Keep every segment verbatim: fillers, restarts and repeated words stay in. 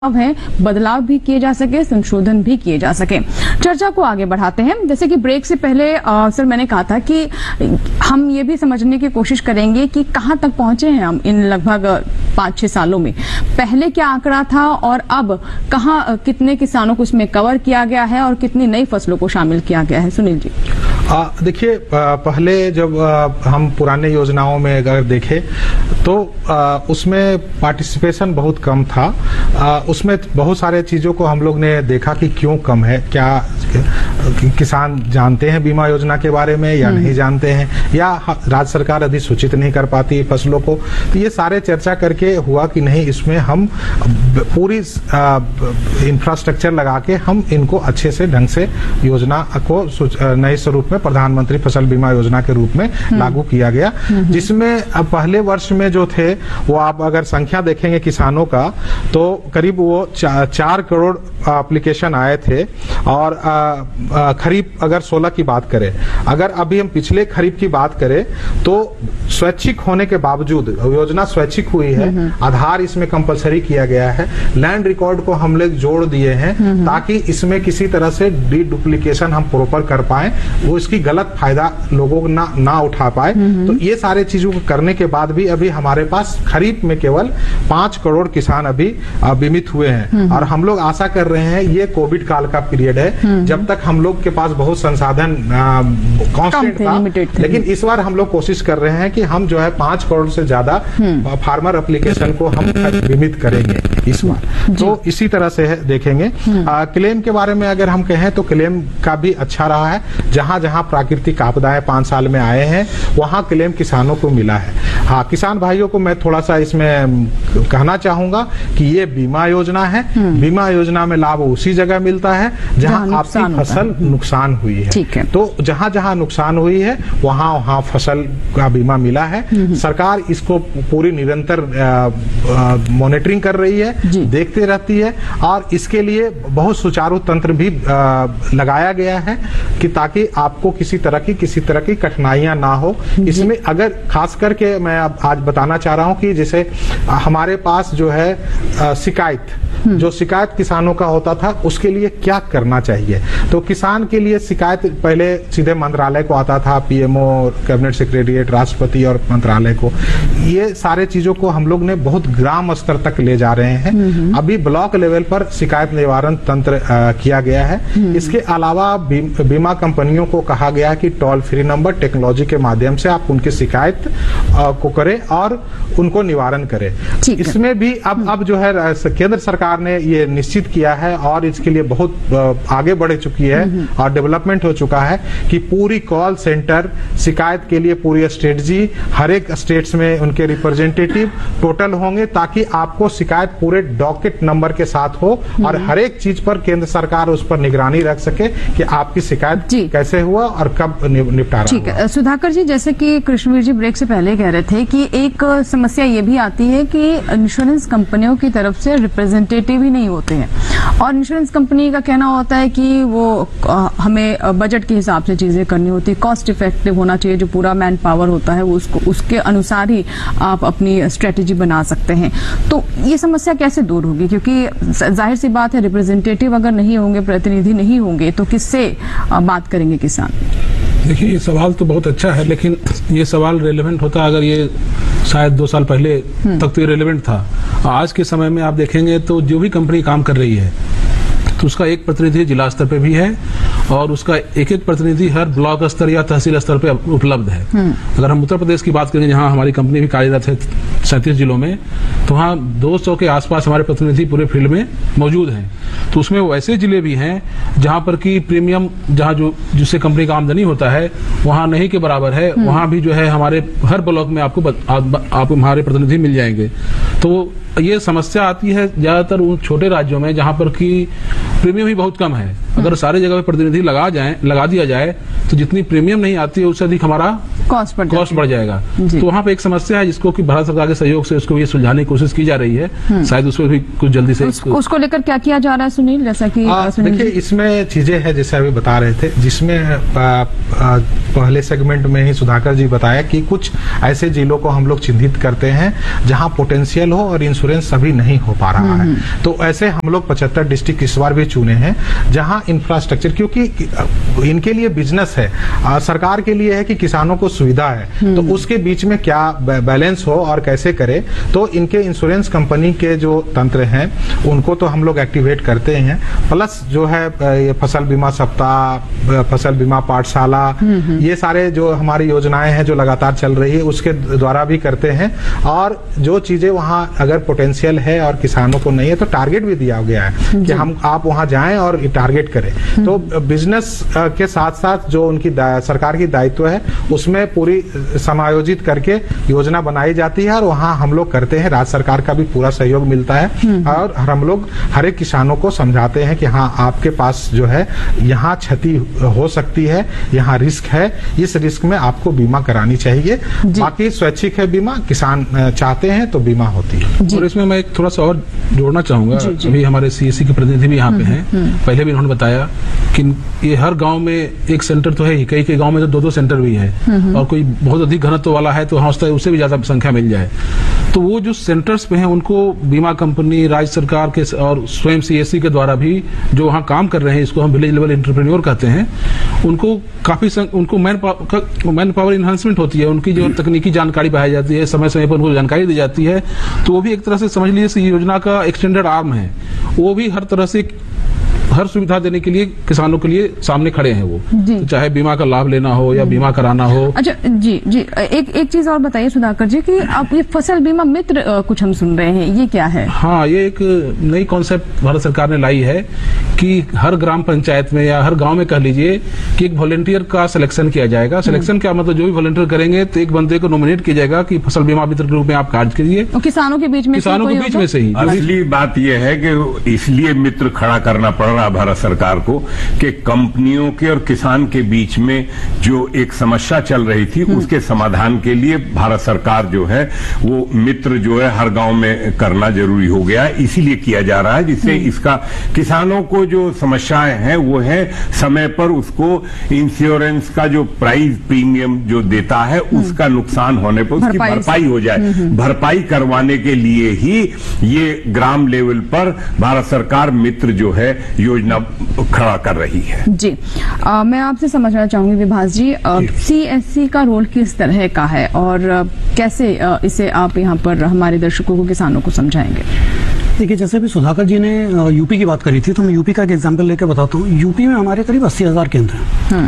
है बदलाव भी किए जा सके, संशोधन भी किए जा सके। चर्चा को आगे बढ़ाते हैं। जैसे कि ब्रेक से पहले आ, सर मैंने कहा था कि हम ये भी समझने की कोशिश करेंगे कि कहां तक पहुंचे हैं हम इन लगभग पांच छह सालों में। पहले क्या आंकड़ा था और अब कहां कितने किसानों को इसमें कवर किया गया है और कितनी नई फसलों को शामिल किया गया है। सुनील जी, देखिए, पहले जब आ, हम पुराने योजनाओं में अगर देखें तो आ, उसमें पार्टिसिपेशन बहुत कम था। आ, उसमें बहुत सारे चीजों को हम लोग ने देखा कि क्यों कम है, क्या किसान जानते हैं बीमा योजना के बारे में या नहीं जानते हैं, या राज्य सरकार अधिसूचित नहीं कर पाती फसलों को। तो ये सारे चर्चा करके हुआ कि नहीं, इसमें हम पूरी इंफ्रास्ट्रक्चर लगा के हम इनको अच्छे से ढंग से योजना को नए स्वरूप में प्रधानमंत्री फसल बीमा योजना के रूप में लागू किया गया, जिसमें अब पहले वर्ष में जो थे वो आप अगर संख्या देखेंगे किसानों का तो करीब वो चा, चार करोड़ एप्लीकेशन आए थे। और आ, आ, खरीफ अगर सोलह की बात करें, अगर अभी हम पिछले खरीफ की बात करें तो स्वैच्छिक होने के बावजूद योजना स्वैच्छिक हुई है, आधार इसमें कंपलसरी किया गया है, लैंड रिकॉर्ड को हम लोग जोड़ दिए हैं ताकि इसमें किसी तरह से डी डुप्लीकेशन हम प्रॉपर कर पाए, वो इसकी गलत फायदा लोगों को ना, ना उठा पाए। तो ये सारे चीजों को करने के बाद भी अभी हमारे पास खरीफ में केवल पांच करोड़ किसान अभी बीमित हुए हैं। और हम लोग आशा कर रहे हैं, ये कोविड काल का पीरियड है, जब तक हम लोग के पास बहुत संसाधन कांस्टेंट था, लेकिन इस बार हम लोग कोशिश कर रहे हैं कि हम जो है पांच करोड़ से ज्यादा फार्मर एप्लीकेशन को हम बीमित करेंगे इस बार। तो इसी तरह से देखेंगे। आ, क्लेम के बारे में अगर हम कहें तो क्लेम का भी अच्छा रहा है। जहां जहां प्राकृतिक आपदाएं पांच साल में आए हैं वहां क्लेम किसानों को मिला है। हाँ, किसान भाइयों को मैं थोड़ा सा इसमें कहना चाहूंगा कि ये बीमा योजना है, बीमा योजना में लाभ उसी जगह मिलता है जहां आपकी फसल नुकसान हुई है। है तो जहां जहां नुकसान हुई है वहां वहां फसल का बीमा मिला है। सरकार इसको पूरी निरंतर मॉनिटरिंग कर रही है, देखते रहती है, और इसके लिए बहुत सुचारू तंत्र भी आ, लगाया गया है कि ताकि आपको किसी तरह की किसी तरह की कठिनाइयां ना हो। इसमें अगर खास करके मैं आज बताना चाह रहा हूं कि जैसे हमारे पास जो है शिकायत जो शिकायत किसानों का होता था उसके लिए क्या करना चाहिए। तो किसान के लिए शिकायत पहले सीधे मंत्रालय को आता था, पीएमओ, कैबिनेट सेक्रेटरीट, राष्ट्रपति और मंत्रालय को। ये सारे चीजों को हम लोग ने बहुत ग्राम स्तर तक ले जा रहे हैं। अभी ब्लॉक लेवल पर शिकायत निवारण तंत्र आ, किया गया है। इसके अलावा बी, बीमा कंपनियों को कहा गया कि टोल फ्री नंबर टेक्नोलॉजी के माध्यम से आप उनकी शिकायत आ, को करें और उनको निवारण करें। इसमें भी अब अब जो है केंद्र सरकार ने ये निश्चित किया है और इसके लिए बहुत आगे बढ़ चुकी है और डेवलपमेंट हो चुका है कि पूरी कॉल सेंटर शिकायत के लिए पूरी स्ट्रेटजी हर एक स्टेट्स में उनके रिप्रेजेंटेटिव टोटल होंगे ताकि आपको शिकायत पूरे डॉकेट नंबर के साथ हो और हर एक चीज पर केंद्र सरकार उस पर निगरानी रख सके कि आपकी शिकायत कैसे हुआ और कब निपटारा। ठीक है सुधाकर जी, जैसे कि कृष्णवीर जी ब्रेक से पहले कह रहे थे कि एक समस्या ये भी आती है कि इंश्योरेंस कंपनियों की तरफ से रिप्रेजेंटेटिव ही नहीं होते हैं और इंश्योरेंस कंपनी का कहना होता है कि वो आ, हमें बजट के हिसाब से चीजें करनी होती है, कॉस्ट इफेक्टिव होना चाहिए, जो पूरा मैन पावर होता है वो उसको उसके अनुसार ही आप अपनी स्ट्रेटेजी बना सकते हैं। तो ये समस्या कैसे दूर होगी, क्योंकि जाहिर सी बात है रिप्रेजेंटेटिव अगर नहीं होंगे, प्रतिनिधि नहीं होंगे तो किससे बात करेंगे किसान। देखिए, ये सवाल तो बहुत अच्छा है, लेकिन ये सवाल रेलेवेंट होता अगर ये शायद दो साल पहले तक तो ये रेलेवेंट था। आज के समय में आप देखेंगे तो जो भी कंपनी काम कर रही है तो उसका एक प्रतिनिधि जिला स्तर पे भी है और उसका एक एक प्रतिनिधि हर ब्लॉक स्तर या तहसील स्तर पे उपलब्ध है। अगर हम उत्तर प्रदेश की बात करें जहां हमारी कंपनी भी कार्यरत है सैंतीस जिलों में, तो वहाँ दो सौ के आसपास हमारे प्रतिनिधि पूरे फील्ड में मौजूद हैं। तो उसमें वो ऐसे जिले भी हैं जहां पर की प्रीमियम जहां जो जिससे कंपनी का आमदनी होता है वहां नहीं के बराबर है, वहां भी जो है हमारे हर ब्लॉक में आपको आप हमारे प्रतिनिधि मिल जाएंगे। तो ये समस्या आती है ज्यादातर उन छोटे राज्यों में जहां पर की प्रीमियम ही बहुत कम है। अगर सारे जगह पे प्रतिनिधि लगा जाए लगा दिया जाए तो जितनी प्रीमियम नहीं आती है उससे अधिक हमारा कॉस्ट बढ़ कॉस्ट बढ़ जाएगा। जी। तो वहाँ पे एक समस्या है जिसको कि भारत सरकार के सहयोग से उसको ये सुलझाने की कोशिश की जा रही है, शायद उसको भी कुछ जल्दी से उस, उसको लेकर क्या किया जा रहा है सुनील, जैसा कि आ, सुनील देखिए जी- इसमें चीजें हैं जैसे अभी बता रहे थे, जिसमें आ, आ, पहले सेगमेंट में ही सुधाकर जी बताया कि कुछ ऐसे जिलों को हम लोग चिन्हित करते हैं जहां पोटेंशियल हो और इंश्योरेंस अभी नहीं हो पा रहा है। तो ऐसे हम लोग पचहत्तर डिस्ट्रिक्ट इस बार भी चुने हैं जहां इंफ्रास्ट्रक्चर, क्योंकि इनके लिए बिजनेस है, आ, सरकार के लिए है कि किसानों को सुविधा है, तो उसके बीच में क्या बैलेंस हो और कैसे करे। तो इनके इंश्योरेंस कंपनी के जो तंत्र हैं उनको तो हम लोग एक्टिवेट करते हैं, प्लस जो है ये फसल बीमा सप्ताह, फसल बीमा पाठशाला, ये सारे जो हमारी योजनाएं हैं जो लगातार चल रही है उसके द्वारा भी करते हैं। और जो चीजें वहां अगर पोटेंशियल है और किसानों को नहीं है तो टारगेट भी दिया गया है कि हम आप वहां जाएं और टारगेट करें। तो बिजनेस के साथ साथ जो उनकी सरकार की दायित्व है उसमें पूरी समायोजित करके योजना बनाई जाती है और वहां हम लोग करते हैं। राज्य सरकार का भी पूरा सहयोग मिलता है और हम लोग हर एक किसानों को समझाते हैं कि हाँ आपके पास जो है यहाँ क्षति हो सकती है, यहाँ रिस्क है, इस रिस्क में आपको बीमा करानी चाहिए। बाकी स्वैच्छिक है बीमा, किसान चाहते हैं तो बीमा होती है। और इसमें मैं एक थोड़ा सा और जोड़ना चाहूंगा, अभी हमारे सीएससी के प्रतिनिधि भी यहाँ पे हैं, पहले भी उन्होंने बताया कि ये हर गांव में एक सेंटर तो है ही, कई कई गांव में तो दो दो सेंटर भी है, और कोई बहुत अधिक घनत्व वाला है तो वहां उससे भी ज्यादा संख्या मिल जाए। तो वो जो सेंटर्स पे हैं उनको बीमा कंपनी, राज्य सरकार के और स्वयं सीएससी के द्वारा भी जो वहाँ काम कर रहे हैं, इसको हम विलेज लेवल एंटरप्रेन्योर कहते हैं, उनको काफी सं, उनको man power man power enhancement होती है, उनकी जो तकनीकी जानकारी बढ़ाई जाती है, समय समय पर उनको जानकारी दी जाती है। तो वो भी एक तरह से समझ लीजिए योजना का एक्सटेंडेड आर्म है, वो भी हर तरह से हर सुविधा देने के लिए किसानों के लिए सामने खड़े हैं वो, तो चाहे बीमा का लाभ लेना हो या बीमा कराना हो। अच्छा जी जी, एक एक चीज और बताइए सुधाकर जी कि अब ये फसल बीमा मित्र कुछ हम सुन रहे हैं, ये क्या है? हाँ, ये एक नई कॉन्सेप्ट भारत सरकार ने लाई है कि हर ग्राम पंचायत में या हर गांव में कह लीजिए कि एक वॉलंटियर का सिलेक्शन किया जाएगा। सिलेक्शन क्या मतलब, जो भी वॉलंटियर करेंगे तो एक बंदे को नॉमिनेट किया जाएगा कि फसल बीमा मित्र के रूप में आप कार्य करिए, किसानों के बीच में किसानों के बीच में से ही। असली बात यह है कि इसलिए मित्र खड़ा करना पड़ रहा भारत सरकार को कि कंपनियों के और किसान के बीच में जो एक समस्या चल रही थी उसके समाधान के लिए भारत सरकार जो है वो मित्र जो है हर गांव में करना जरूरी हो गया है, इसीलिए किया जा रहा है, जिससे इसका किसानों को जो समस्याएं हैं वो है समय पर उसको इंश्योरेंस का जो प्राइस प्रीमियम जो देता है उसका नुकसान होने पर उसकी भरपाई हो जाए। भरपाई करवाने के लिए ही ये ग्राम लेवल पर भारत सरकार मित्र जो है योजना खड़ा कर रही है। जी आ, मैं आपसे समझना चाहूंगी विभास जी, सीएससी का रोल किस तरह का है और आ, कैसे आ, इसे आप यहाँ पर हमारे दर्शकों को, किसानों को समझाएंगे? देखिए, जैसे अभी सुधाकर जी ने यूपी की बात करी थी तो मैं यूपी का एक एग्जांपल लेकर बताता हूँ। यूपी में हमारे करीब अस्सी हजार केंद्र हैं,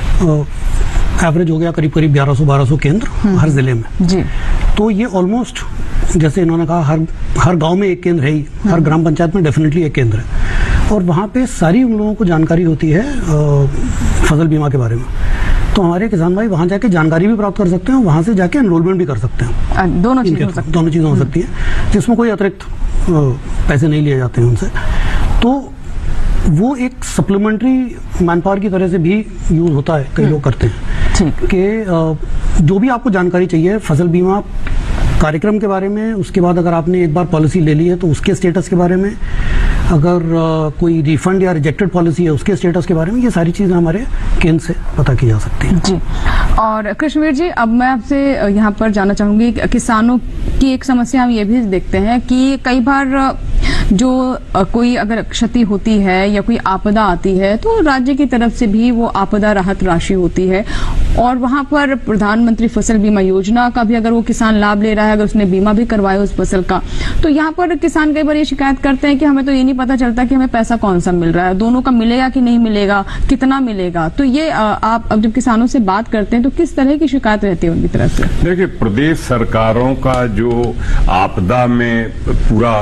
एवरेज हो गया करीब करीब ग्यारह सौ बारह सौ केंद्र हर जिले में। जी तो ये ऑलमोस्ट जैसे इन्होंने कहा हर हर गांव में एक केंद्र है ही, हर ग्राम पंचायत में डेफिनेटली एक केंद्र है, और वहाँ पे सारी उन लोगों को जानकारी होती है फसल बीमा के बारे में। तो हमारे किसान भाई वहाँ जाके जानकारी भी प्राप्त कर सकते हैं, वहाँ से जाके एनरोलमेंट भी कर सकते हैं। दोनों चीजें हो सकती दोनों चीजें हो सकती है, जिसमें कोई अतिरिक्त पैसे नहीं लिए जाते हैं उनसे। तो वो एक सप्लीमेंट्री मैन पावर की तरह से भी यूज होता है, कई लोग करते हैं कि जो भी आपको जानकारी चाहिए फसल बीमा कार्यक्रम के बारे में, उसके बाद अगर आपने एक बार पॉलिसी ले ली है तो उसके स्टेटस के बारे में, अगर uh, कोई रिफंड या रिजेक्टेड पॉलिसी है उसके स्टेटस के बारे में, ये सारी चीजें हमारे केंद्र से पता की जा सकती हैं। जी, और कृष्णवीर जी, अब मैं आपसे यहाँ पर जानना चाहूंगी, किसानों की एक समस्या हम ये भी देखते हैं कि कई बार जो कोई अगर क्षति होती है या कोई आपदा आती है तो राज्य की तरफ से भी वो आपदा राहत राशि होती है, और वहां पर प्रधानमंत्री फसल बीमा योजना का भी अगर वो किसान लाभ ले रहा है, अगर उसने बीमा भी करवाया उस फसल का, तो यहाँ पर किसान कई बार ये शिकायत करते हैं कि हमें तो ये नहीं पता चलता कि हमें पैसा कौन सा मिल रहा है, दोनों का मिलेगा कि नहीं मिलेगा, कितना मिलेगा। तो ये आप अब जब किसानों से बात करते हैं तो किस तरह की शिकायत रहती है उनकी तरफ से? देखिए, प्रदेश सरकारों का जो आपदा में पूरा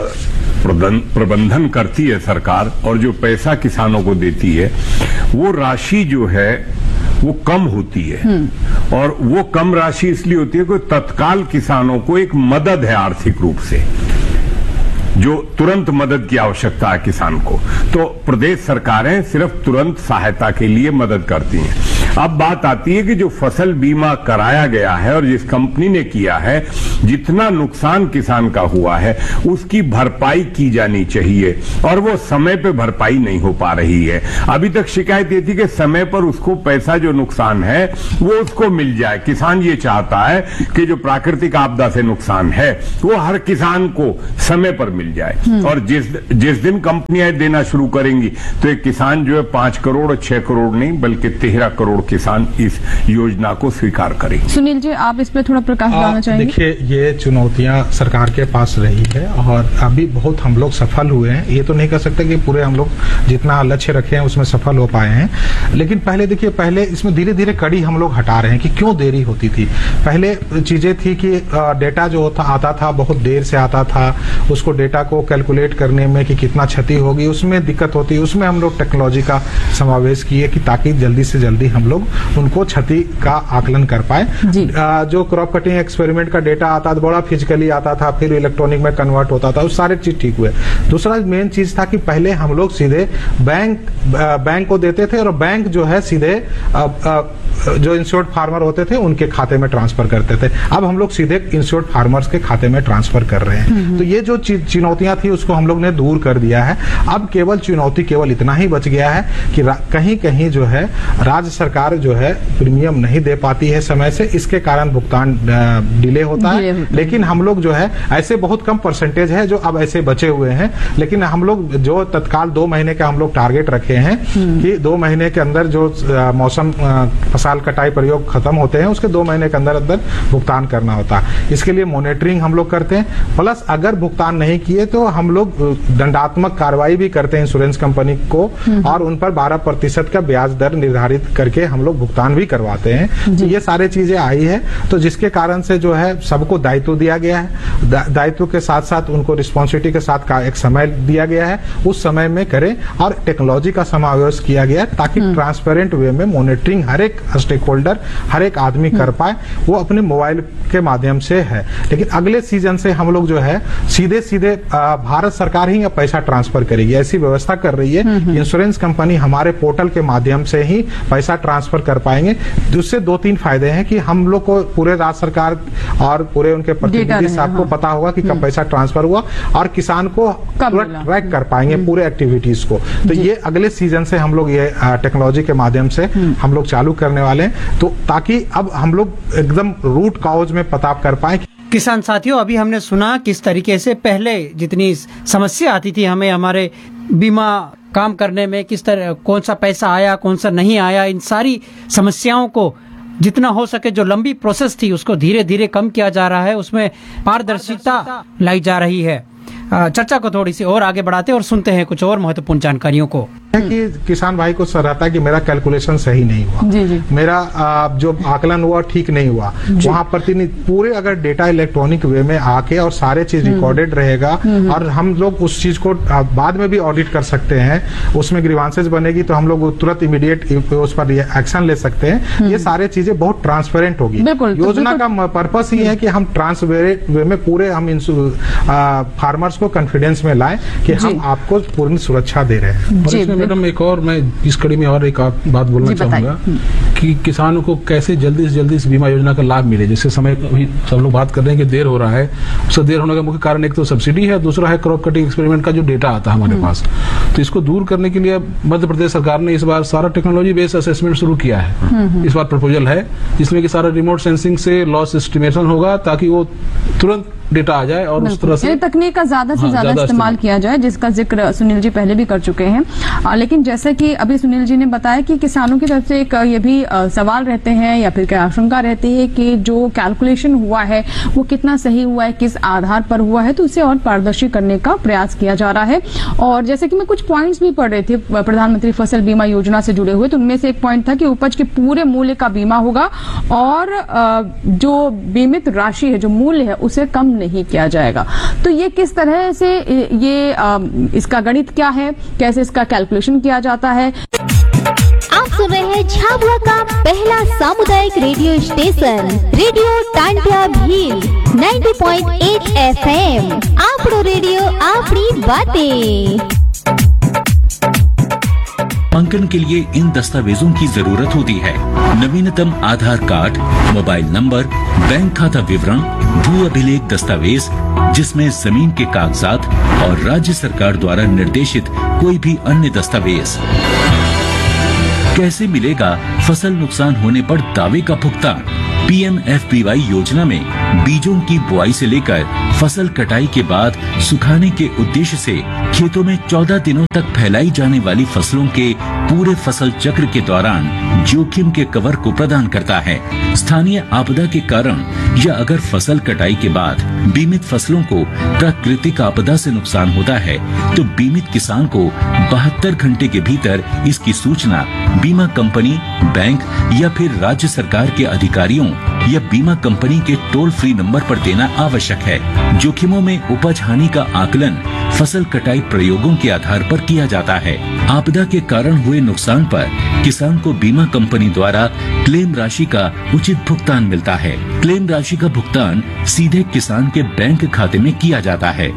प्रबंधन करती है सरकार, और जो पैसा किसानों को देती है वो राशि जो है वो कम होती है, और वो कम राशि इसलिए होती है कि तत्काल किसानों को एक मदद है आर्थिक रूप से, जो तुरंत मदद की आवश्यकता है किसान को, तो प्रदेश सरकारें सिर्फ तुरंत सहायता के लिए मदद करती हैं। अब बात आती है कि जो फसल बीमा कराया गया है और जिस कंपनी ने किया है, जितना नुकसान किसान का हुआ है उसकी भरपाई की जानी चाहिए और वो समय पे भरपाई नहीं हो पा रही है। अभी तक शिकायत ये थी कि समय पर उसको पैसा जो नुकसान है वो उसको मिल जाए। किसान ये चाहता है कि जो प्राकृतिक आपदा से नुकसान है वो हर किसान को समय पर मिल जाए और जिस जिस दिन कंपनियां देना शुरू करेंगी तो एक किसान जो है पांच करोड़ और छह करोड़ नहीं बल्कि तेरह करोड़ किसान इस योजना को स्वीकार करेंगे। सुनील जी, आप इस पर थोड़ा प्रकाश डालना चाहेंगे? देखिए, ये चुनौतियां सरकार के पास रही है और अभी बहुत हम लोग सफल हुए हैं। ये तो नहीं कह सकते कि पूरे हम लोग जितना लक्ष्य रखे हैं उसमें सफल हो पाए हैं, लेकिन पहले देखिए, पहले इसमें धीरे धीरे कड़ी हम लोग हटा रहे हैं कि क्यों देरी होती थी। पहले चीजें थी कि डेटा जो होता आता था बहुत देर से आता था, उसको डेटा को कैलकुलेट करने में कि कितना क्षति होगी उसमें दिक्कत होती। उसमें हम लोग टेक्नोलॉजी का समावेश किए कि ताकि जल्दी से जल्दी हम लोग उनको क्षति का आकलन कर पाए। जो क्रॉप कटिंग एक्सपेरिमेंट का डेटा आता था बड़ा फिजिकली आता था, फिर इलेक्ट्रॉनिक में कन्वर्ट होता था, वो सारे चीज ठीक हुए। दूसरा मेन चीज था कि पहले हम लोग सीधे बैंक बैंक को देते थे और बैंक जो है सीधे आ, आ, जो इंश्योर्ड फार्मर होते थे उनके खाते में ट्रांसफर करते थे। अब हम लोग सीधे इंश्योर्ड फार्मर्स के खाते में ट्रांसफर कर रहे हैं। तो ये जो चुनौतियां थी उसको हम लोग ने दूर कर दिया है। अब केवल चुनौती केवल इतना ही बच गया है कि कहीं कहीं जो है राज्य सरकार जो है प्रीमियम नहीं दे पाती है समय से, इसके कारण भुगतान डिले होता है। लेकिन हम लोग जो है ऐसे बहुत कम परसेंटेज है जो अब ऐसे बचे हुए हैं, लेकिन हम लोग जो तत्काल दो महीने का हम लोग टारगेट रखे हैं कि दो महीने के अंदर जो मौसम फसल कटाई प्रयोग खत्म होते हैं उसके दो महीने के अंदर अंदर भुगतान करना होता है। इसके लिए मॉनिटरिंग हम लोग करते हैं, प्लस अगर भुगतान नहीं किए तो हम लोग दंडात्मक कार्रवाई भी करते हैं इंश्योरेंस कंपनी को और उन पर बारह प्रतिशत का ब्याज दर निर्धारित करके हम लोग भुगतान भी करवाते हैं। तो ये सारे चीजें आई है, तो जिसके कारण से जो है सबको दायित्व दिया गया है। दा, दायित्व के साथ साथ उनको रिस्पॉन्सिबिलिटी के साथ का एक समय दिया गया है, उस समय में करें और टेक्नोलॉजी का समावेश किया गया है ताकि ट्रांसपेरेंट वे में मॉनिटरिंग हर एक स्टेक होल्डर हर एक आदमी कर पाए, वो अपने मोबाइल के माध्यम से है। लेकिन अगले सीजन से हम लोग जो है सीधे सीधे भारत सरकार ही पैसा ट्रांसफर करेगी, ऐसी व्यवस्था कर रही है। इंश्योरेंस कंपनी हमारे पोर्टल के माध्यम से ही पैसा ट्रांसफर कर पाएंगे। उससे दो तीन फायदे हैं कि हम लोग को पूरे राज्य सरकार और पूरे उनके प्रतिनिधि साहब को पता होगा कि कब पैसा ट्रांसफर हुआ और किसान को ट्रैक कर पाएंगे पूरे एक्टिविटीज को। तो ये अगले सीजन से हम लोग ये टेक्नोलॉजी के माध्यम से हम लोग चालू करने वाले हैं, तो ताकि अब हम लोग एकदम रूट काउज में पता कर पाए। किसान साथियों, अभी हमने सुना किस तरीके से पहले जितनी समस्या आती थी हमें हमारे बीमा काम करने में, किस तरह कौन सा पैसा आया कौन सा नहीं आया, इन सारी समस्याओं को जितना हो सके जो लंबी प्रोसेस थी उसको धीरे धीरे कम किया जा रहा है, उसमें पारदर्शिता लाई जा रही है। चर्चा को थोड़ी सी और आगे बढ़ाते और सुनते हैं कुछ और महत्वपूर्ण जानकारियों को। कि किसान भाई को सर रहता है कि मेरा कैलकुलेशन सही नहीं हुआ, जी जी। मेरा आ, जो आकलन हुआ ठीक नहीं हुआ, वहाँ प्रतिनिधि पूरे अगर डेटा इलेक्ट्रॉनिक वे में आके और सारे चीज रिकॉर्डेड रहेगा और हम लोग उस चीज को बाद में भी ऑडिट कर सकते हैं, उसमें ग्रीवांसेस बनेगी तो हम लोग तुरंत इमीडिएट उस पर एक्शन ले सकते हैं। ये सारे चीजें बहुत ट्रांसपेरेंट होगी। योजना का पर्पस ही है कि हम ट्रांसपेरेंट वे में पूरे हम फार्मर्स को कॉन्फिडेंस में लाएं कि हम आपको पूर्ण सुरक्षा दे रहे हैं। मैडम, एक और मैं इस कड़ी में और एक बात बोलना चाहूंगा कि किसानों को कैसे जल्दी से जल्दी इस बीमा योजना का लाभ मिले। जैसे समय अभी सब लोग बात कर रहे हैं कि देर हो रहा है, उससे देर होने का मुख्य कारण एक तो सब्सिडी है, दूसरा है क्रॉप कटिंग एक्सपेरिमेंट का जो डेटा आता है हमारे पास। तो इसको दूर करने के लिए मध्य प्रदेश सरकार ने इस बार सारा टेक्नोलॉजी बेस्ड असेसमेंट शुरू किया है। इस बार प्रपोजल है जिसमें कि सारा रिमोट सेंसिंग से लॉस एस्टिमेशन होगा ताकि वो तुरंत डेटा आ जाए और उस तरह से तकनीक का ज्यादा से ज्यादा हाँ, इस्तेमाल किया जाए, जिसका जिक्र सुनील जी पहले भी कर चुके हैं। आ, लेकिन जैसे कि अभी सुनील जी ने बताया कि किसानों की तरफ से एक ये भी आ, सवाल रहते हैं या फिर क्या आशंका रहती है कि जो कैलकुलेशन हुआ है वो कितना सही हुआ है, किस आधार पर हुआ है, तो उसे और पारदर्शी करने का प्रयास किया जा रहा है। और जैसे कि मैं कुछ पॉइंट्स भी पढ़ रहे थे प्रधानमंत्री फसल बीमा योजना से जुड़े हुए, तो उनमें से एक पॉइंट था कि उपज के पूरे मूल्य का बीमा होगा और आ, जो बीमित राशि है, जो मूल्य है, उसे कम नहीं किया जाएगा। तो ये किस तरह से ये आ, इसका गणित क्या है, कैसे इसका कैलकुलेशन किया जाता है। आप सुन रहे हैं झाबुआ का पहला सामुदायिक radio station radio Tantia Bhil नब्बे पॉइंट आठ एफ एम। आपरो रेडियो आपरी बातें। नामांकन के लिए इन दस्तावेजों की जरूरत होती है। नवीनतम आधार कार्ड, मोबाइल नंबर, बैंक खाता विवरण, भू अभिलेख दस्तावेज जिसमें जमीन के कागजात और राज्य सरकार द्वारा निर्देशित कोई भी अन्य दस्तावेज। कैसे मिलेगा फसल नुकसान होने पर दावे का भुगतान? P M F B Y योजना में बीजों की बुआई से लेकर फसल कटाई के बाद सुखाने के उद्देश्य से खेतों में चौदह दिनों तक फैलाई जाने वाली फसलों के पूरे फसल चक्र के दौरान जोखिम के कवर को प्रदान करता है। स्थानीय आपदा के कारण या अगर फसल कटाई के बाद बीमित फसलों को प्राकृतिक आपदा से नुकसान होता है तो बीमित किसान को बहत्तर घंटे के भीतर इसकी सूचना बीमा कंपनी, बैंक या फिर राज्य सरकार के अधिकारियों या बीमा कंपनी के टोल फ्री नंबर पर देना आवश्यक है। जोखिमों में उपज हानि का आकलन फसल कटाई प्रयोगों के आधार पर किया जाता है। आपदा के कारण हुए नुकसान पर किसान को बीमा कंपनी द्वारा क्लेम राशि का उचित भुगतान मिलता है। क्लेम राशि का भुगतान सीधे किसान के बैंक खाते में किया जाता है।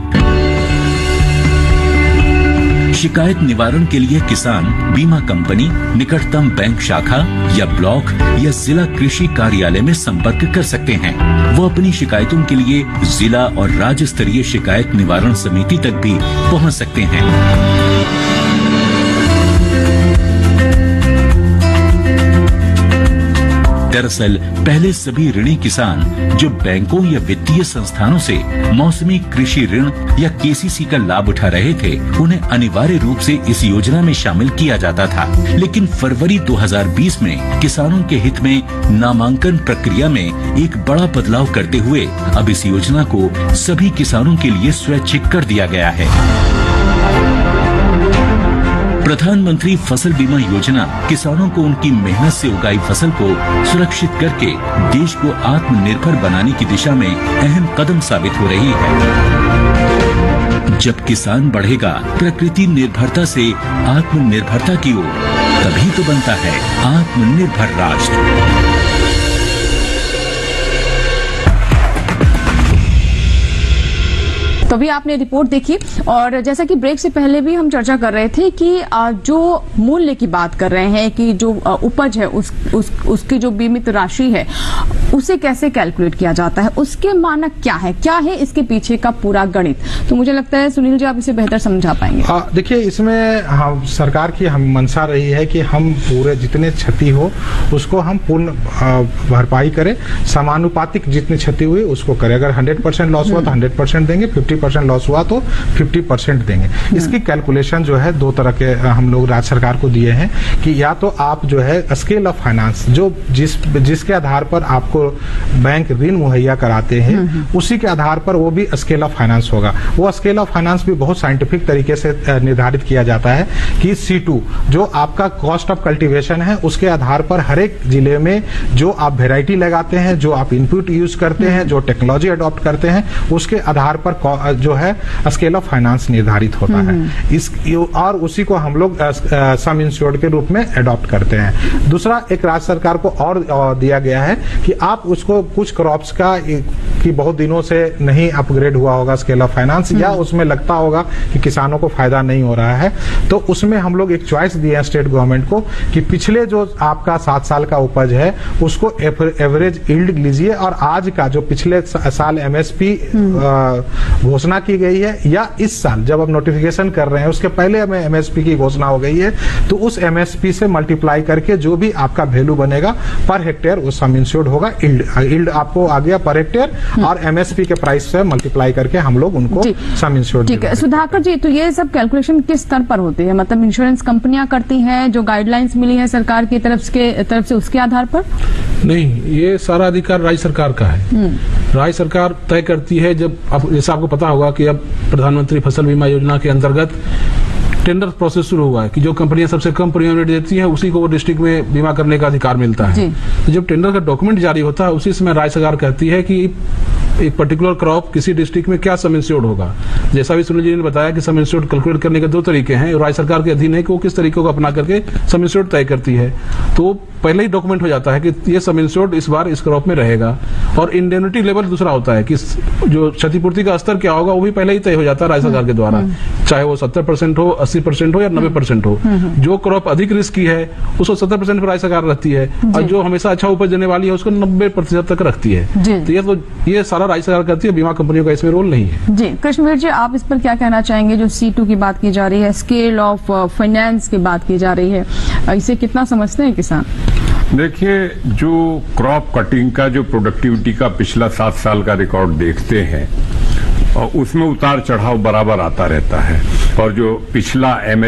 शिकायत निवारण के लिए किसान बीमा कंपनी, निकटतम बैंक शाखा या ब्लॉक या जिला कृषि कार्यालय में संपर्क कर सकते हैं। वो अपनी शिकायतों के लिए जिला और राज्य स्तरीय शिकायत निवारण समिति तक भी पहुंच सकते हैं। दरअसल पहले सभी ऋणी किसान जो बैंकों या वित्तीय संस्थानों से मौसमी कृषि ऋण या के सी सी का लाभ उठा रहे थे, उन्हें अनिवार्य रूप से इस योजना में शामिल किया जाता था। लेकिन फरवरी दो हज़ार बीस में किसानों के हित में नामांकन प्रक्रिया में एक बड़ा बदलाव करते हुए अब इस योजना को सभी किसानों के लिए स्वैच्छिक कर दिया गया है। प्रधानमंत्री फसल बीमा योजना किसानों को उनकी मेहनत से उगाई फसल को सुरक्षित करके देश को आत्मनिर्भर बनाने की दिशा में अहम कदम साबित हो रही है। जब किसान बढ़ेगा प्रकृति निर्भरता से आत्मनिर्भरता की ओर, तभी तो बनता है आत्मनिर्भर राष्ट्र। तो अभी आपने रिपोर्ट देखी और जैसा कि ब्रेक से पहले भी हम चर्चा कर रहे थे कि जो मूल्य की बात कर रहे हैं कि जो उपज है उस, उस उसकी जो बीमित राशि है उसे कैसे कैलकुलेट किया जाता है, उसके मानक क्या है, क्या है इसके पीछे का पूरा गणित। तो मुझे लगता है सुनील जी आप इसे बेहतर समझा पाएंगे। हाँ, देखिए इसमें हम सरकार की हम मंशा रही है कि हम पूरे जितने क्षति हो उसको हम पूर्ण भरपाई करें, समानुपातिक जितनी क्षति हुई उसको करें। अगर हंड्रेड परसेंट लॉस हुआ तो हंड्रेड परसेंट देंगे, फिफ्टी परसेंट लॉस हुआ तो फिफ्टी परसेंट देंगे। इसकी कैलकुलेशन जो है दो तरह के हम लोग राज्य सरकार को दिए हैं कि या तो आप जो है स्केल ऑफ फाइनेंस जो जिस जिसके आधार पर आपको बैंक ऋण मुहैया कराते हैं उसी के आधार पर वो भी स्केल ऑफ फाइनेंस होगा। वो स्केल ऑफ फाइनेंस भी बहुत साइंटिफिक तरीके से निर्धारित किया जाता है कि सी टू जो आपका कॉस्ट ऑफ कल्टीवेशन है उसके आधार पर हर एक जिले में जो आप वेराइटी लगाते हैं, जो आप इनपुट यूज करते हैं, जो टेक्नोलॉजी अडॉप्ट करते हैं उसके आधार पर जो है स्केल ऑफ फाइनेंस निर्धारित होता है। इस और उसी को हम लोग सम इंश्योर्ड के रूप में अडॉप्ट करते हैं। दूसरा एक राज्य सरकार को और दिया गया है कि आप उसको कुछ क्रॉप्स का कि बहुत दिनों से नहीं अपग्रेड हुआ होगा स्केल ऑफ फाइनेंस या उसमें लगता होगा कि किसानों को फायदा नहीं हो रहा है, तो उसमें हम लोग एक चॉइस दिए हैं स्टेट गवर्नमेंट को कि पिछले जो आपका सात साल का उपज है उसको एवरेज यील्ड लीजिए और आज का जो पिछले साल एमएसपी घोषणा की गई है या इस साल जब आप नोटिफिकेशन कर रहे हैं उसके पहले हमें एमएसपी की घोषणा हो गई है तो उस एमएसपी से मल्टीप्लाई करके जो भी आपका वैल्यू बनेगा पर हेक्टेयर वो सम इंश्योर्ड होगा। यील्ड यील्ड आपको आ गया पर हेक्टेयर और एमएसपी के प्राइस से मल्टीप्लाई करके हम लोग उनको सम इंश्योर्ड। ठीक है सुधाकर जी, तो ये सब कैलकुलेशन किस स्तर पर होती है, मतलब इंश्योरेंस कंपनियां करती हैं जो गाइडलाइंस मिली है सरकार की तरफ के तरफ से उसके आधार पर? नहीं, ये सारा अधिकार राज्य सरकार का है। राज्य सरकार तय करती है। जब आप जैसा आपको पता होगा कि अब प्रधानमंत्री फसल बीमा योजना के अंतर्गत टेंडर प्रोसेस शुरू हुआ है कि जो कंपनियां सबसे कम प्रीमियम रेट देती हैं उसी को वो डिस्ट्रिक्ट में बीमा करने का अधिकार मिलता है। तो जब टेंडर का डॉक्यूमेंट जारी होता है उसी समय राज्य सरकार कहती है कि एक पर्टिकुलर क्रॉप किसी डिस्ट्रिक्ट में क्या सम इंश्योर्ड होगा। जैसा भी सुनील जी ने बताया कि सम इंश्योर्ड कैलकुलेट करने के दो तरीके हैं, राज्य सरकार के अधीन है कि वो किस तरीके को अपना करके सम इंश्योर्ड तय करती है। तो पहले ही डॉक्यूमेंट हो जाता है कि ये सम इंश्योर्ड इस बार इस क्रॉप में रहेगा। और इंडेमनिटी लेवल दूसरा होता है कि जो क्षतिपूर्ति का स्तर क्या होगा वो भी पहले ही तय हो जाता है राज्य सरकार के द्वारा, चाहे वो सत्तर परसेंट हो, अस्सी परसेंट हो या नब्बे परसेंट हो। जो क्रॉप अधिक रिस्क की है उसको सत्तर परसेंट पर राज्य सरकार रखती है, और जो हमेशा अच्छा उपज देने वाली है उसको नब्बे प्रतिशत तक रखती है। तो ये तो ये सारा राज्य सरकार करती है, बीमा कंपनियों का इसमें रोल नहीं है। जी कृष्णवीर जी, आप इस पर क्या कहना चाहेंगे? जो सी टू की बात की जा रही है, स्केल ऑफ फाइनेंस की बात की जा रही है, इसे कितना समझते हैं किसान? देखिए, जो क्रॉप कटिंग का जो प्रोडक्टिविटी का पिछला सात साल का रिकॉर्ड देखते हैं और उसमें उतार चढ़ाव बराबर आता रहता है। और जो पिछला एम